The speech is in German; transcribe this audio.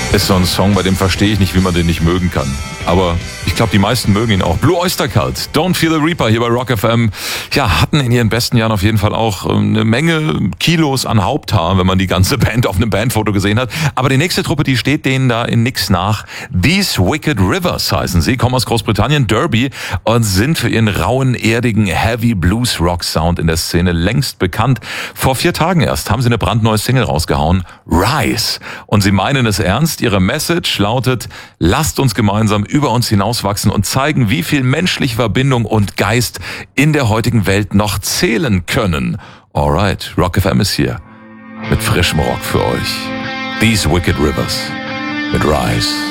ist so ein Song, bei dem verstehe ich nicht, wie man den nicht mögen kann. Aber ich glaube, die meisten mögen ihn auch. Blue Oyster Cult, Don't Fear the Reaper hier bei Rock FM. Ja, hatten in ihren besten Jahren auf jeden Fall auch eine Menge Kilos an Haupthaar, wenn man die ganze Band auf einem Bandfoto gesehen hat. Aber die nächste Truppe, die steht denen da in nix nach. These Wicked Rivers heißen sie, kommen aus Großbritannien, Derby, und sind für ihren rauen, erdigen Heavy Blues Rock Sound in der Szene längst bekannt. Vor 4 Tagen erst haben sie eine brandneue Single rausgehauen, Rise. Und sie meinen es ernst. Ihre Message lautet: Lasst uns gemeinsam über uns hinauswachsen und zeigen, wie viel menschliche Verbindung und Geist in der heutigen Welt noch zählen können. Alright, Rock FM ist hier mit frischem Rock für euch. These Wicked Rivers mit Rise.